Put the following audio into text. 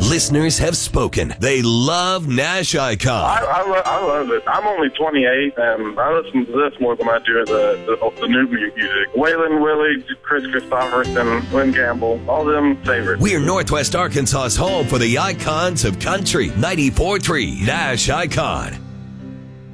Listeners have spoken. They love Nash Icon. I love it. I'm only 28, and I listen to this more than I do the new music. Waylon Willie, Chris Christopherson, Glenn Campbell, all them favorites. We're Northwest Arkansas's home for the icons of country. 94.3 Nash Icon.